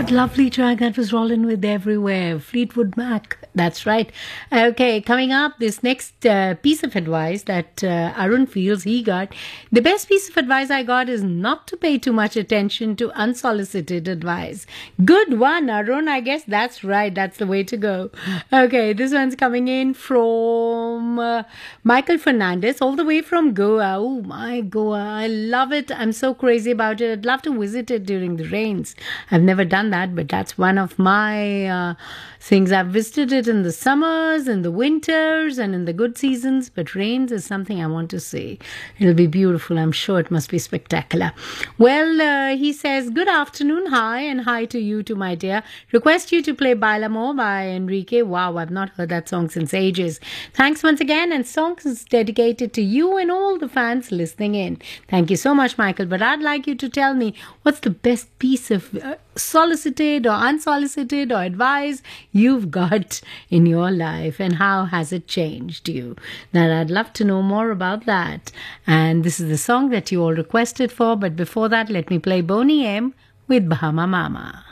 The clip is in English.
That lovely track that was rolling with Everywhere, Fleetwood Mac. That's right. Okay, coming up, this next piece of advice that Arun feels he got. The best piece of advice I got is not to pay too much attention to unsolicited advice. Good one, Arun. I guess that's right. That's the way to go. Okay, this one's coming in from Michael Fernandez, all the way from Goa. Oh, my Goa. I love it. I'm so crazy about it. I'd love to visit it during the rains. I've never done that, but that's one of my things. I've visited it in the summers, in the winters, and in the good seasons, but rains is something I want to see. It'll be beautiful. I'm sure it must be spectacular. Well, he says, good afternoon, hi, and hi to you too, my dear. Request you to play Baila Mo by Enrique. Wow, I've not heard that song since ages. Thanks once again, and song is dedicated to you and all the fans listening in. Thank you so much, Michael, but I'd like you to tell me what's the best piece of solicited or unsolicited or advice you've got in your life, and how has it changed you? Now, I'd love to know more about that. And this is the song that you all requested for, but before that, let me play Boney M with Bahama Mama.